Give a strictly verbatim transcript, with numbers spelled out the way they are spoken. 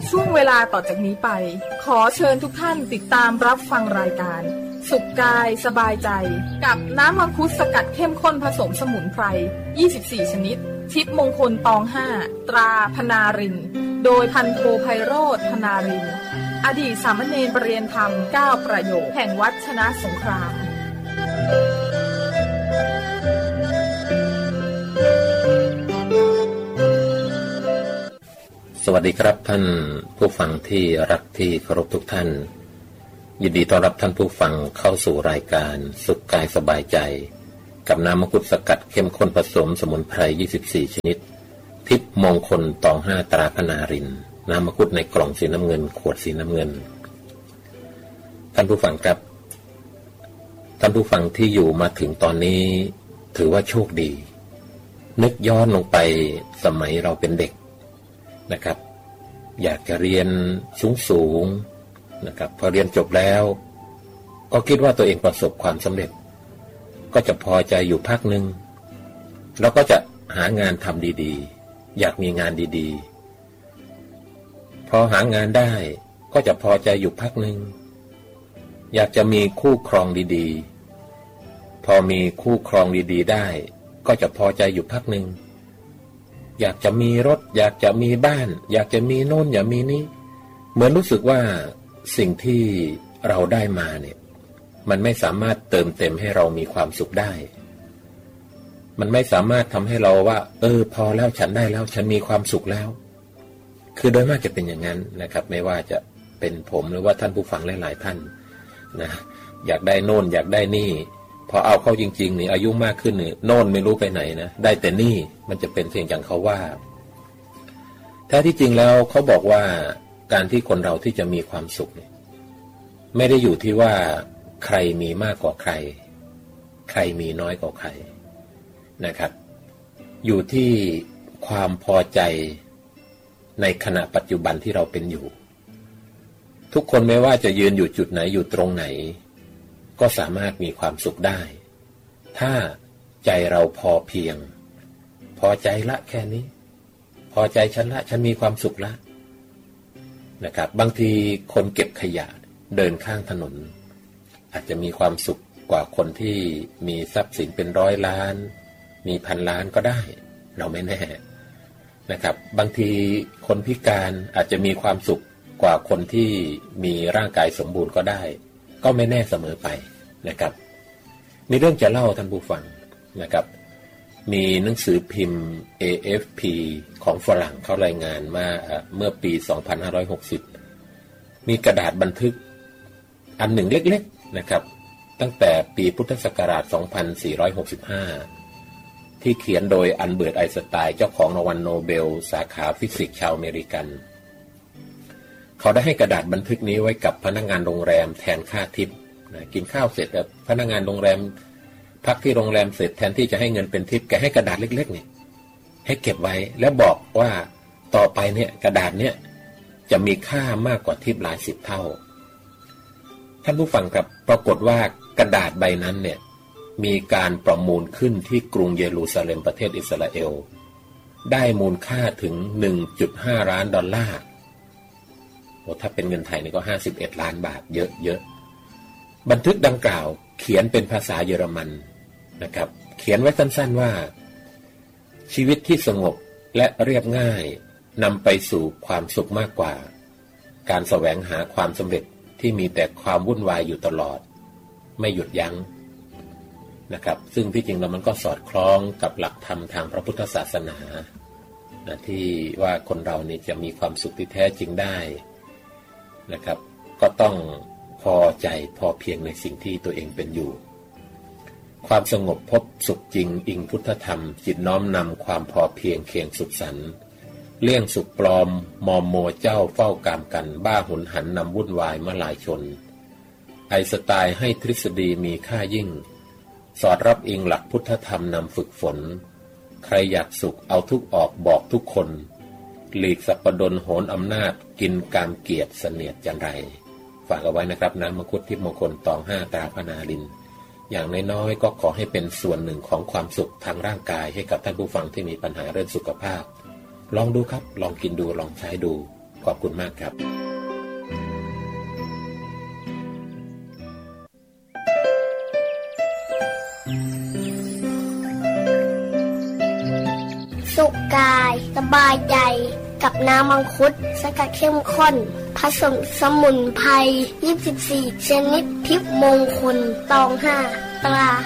ช่วงเวลาต่อจากนี้ไปขอเชิญทุกท่านติดตามรับฟังรายการสุขกายสบายใจกับน้ำมังคุดสกัดเข้มข้นผสมสมุนไพรยี่สิบสี่ชนิดทิพย์มงคลตองห้าตราพนารินโดยพันโทไพโรจน์พนารินอดีตสามเณรประเรียนธรรมเก้าประโยคแห่งวัดชนะสงครามสวัสดีครับท่านผู้ฟังที่รักที่เคารพทุกท่านยินดีต้อนรับท่านผู้ฟังเข้าสู่รายการสุขกายสบายใจกับน้ำมังคุดสกัดเข้มข้นผสมสมุนไพรยี่สิบสี่ชนิดทิพย์มงคลตองห้าตราพนารินน้ำมังคุดในกล่องสีน้ำเงินขวดสีน้ำเงินท่านผู้ฟังครับท่านผู้ฟังที่อยู่มาถึงตอนนี้ถือว่าโชคดีนึกย้อนลงไปสมัยเราเป็นเด็กนะครับอยากจะเรียนสูงสูงนะครับพอเรียนจบแล้วก็คิดว่าตัวเองประสบความสำเร็จก็จะพอใจอยู่พักหนึ่งแล้วก็จะหางานทำดีๆอยากมีงานดีๆพอหางานได้ก็จะพอใจอยู่พักหนึ่งอยากจะมีคู่ครองดีๆพอมีคู่ครองดีๆได้ก็จะพอใจอยู่พักหนึ่งอยากจะมีรถอยากจะมีบ้านอยากจะมีโน่นอยากมีนี้เหมือนรู้สึกว่าสิ่งที่เราได้มาเนี่ยมันไม่สามารถเติมเต็มให้เรามีความสุขได้มันไม่สามารถทำให้เราว่าเออพอแล้วฉันได้แล้วฉันมีความสุขแล้วคือโดยมากจะเป็นอย่างนั้นนะครับไม่ว่าจะเป็นผมหรือว่าท่านผู้ฟังหลายๆท่านนะอยากได้โน่นอยากได้นี่พอเอาเข้าจริงๆนี่อายุมากขึ้นนี่โน่นไม่รู้ไปไหนนะได้แต่นี่มันจะเป็นเพียงอย่างเขาว่าแท้ที่จริงแล้วเขาบอกว่าการที่คนเราที่จะมีความสุขเนี่ยไม่ได้อยู่ที่ว่าใครมีมากกว่าใครใครมีน้อยกว่าใครนะครับอยู่ที่ความพอใจในขณะปัจจุบันที่เราเป็นอยู่ทุกคนไม่ว่าจะยืนอยู่จุดไหนอยู่ตรงไหนก็สามารถมีความสุขได้ถ้าใจเราพอเพียงพอใจละแค่นี้พอใจฉันละฉันมีความสุขละนะครับบางทีคนเก็บขยะเดินข้างถนนอาจจะมีความสุขกว่าคนที่มีทรัพย์สินเป็นร้อยล้านมีพันล้านก็ได้เราไม่แน่นะครับบางทีคนพิการอาจจะมีความสุขกว่าคนที่มีร่างกายสมบูรณ์ก็ได้ก็ไม่แน่เสมอไปนะครับมีเรื่องจะเล่าท่านผู้ฟังนะครับมีหนังสือพิมพ์ เอ เอฟ พี ของฝรั่งเขารายงานมาเมื่อปีสองพันห้าร้อยหกสิบมีกระดาษบันทึกอันหนึ่งเล็กๆนะครับตั้งแต่ปีพุทธศักราชสองพันสี่ร้อยหกสิบห้าที่เขียนโดยอัลเบิร์ตไอน์สไตน์เจ้าของรางวัลโนเบลสาขาฟิสิกส์ชาวอเมริกันเขาได้ให้กระดาษบันทึกนี้ไว้กับพนักงานโรงแรมแทนค่าทิปนะกินข้าวเสร็จแล้วพนักงานโรงแรมพักที่โรงแรมเสร็จแทนที่จะให้เงินเป็นทิปแกให้กระดาษเล็กๆเนี่ยให้เก็บไว้แล้วบอกว่าต่อไปเนี่ยกระดาษเนี่ยจะมีค่ามากกว่าทิปหลายสิบเท่าท่านผู้ฟังครับปรากฏว่ากระดาษใบนั้นเนี่ยมีการประมูลขึ้นที่กรุงเยรูซาเล็มประเทศอิสราเอลได้มูลค่าถึง หนึ่งจุดห้า ล้านดอลลาร์โอ้ถ้าเป็นเงินไทยนี่ก็ห้าสิบเอ็ดล้านบาทเยอะๆบันทึกดังกล่าวเขียนเป็นภาษาเยอรมันนะครับเขียนไว้สั้นๆว่าชีวิตที่สงบและเรียบง่ายนำไปสู่ความสุขมากกว่าการแสวงหาความสำเร็จที่มีแต่ความวุ่นวายอยู่ตลอดไม่หยุดยั้งนะครับซึ่งที่จริงแล้วมันก็สอดคล้องกับหลักธรรมทางพระพุทธศาสนานะที่ว่าคนเรานี่จะมีความสุขที่แท้จริงได้นะครับก็ต้องพอใจพอเพียงในสิ่งที่ตัวเองเป็นอยู่ความสงบพบสุขจริงอิงพุทธธรรมจิตน้อมนำความพอเพียงเคียงสุขสันต์เลี่ยงสุขปลอมมอมโมเจ้าเฝ้ากามกันบ้าหุนหันนำวุ่นวายมาลายชนไอน์สไตน์ให้ทฤษฎีมีค่ายิ่งสอดรับอิงหลักพุทธธรรมนำฝึกฝนใครอยากสุขเอาทุกออกบอกทุกคนหลีกสัปปดลโหนอำนาจกินกามเกียรติเสนียดจันไรฝากเอาไว้นะครับน้ำมังคุดทิพย์มงคลตองห้าตราพนารินอย่างน้อยๆก็ขอให้เป็นส่วนหนึ่งของความสุขทางร่างกายให้กับท่านผู้ฟังที่มีปัญหาเรื่องสุขภาพลองดูครับลองกินดูลองใช้ดูขอบคุณมากครับสุขกายสบายใจกับน้ำมังคุดสกัดเข้มข้นผสมสมุนไพรยี่สิบสี่ชนิดทิพย์มงคลตองห้าตรา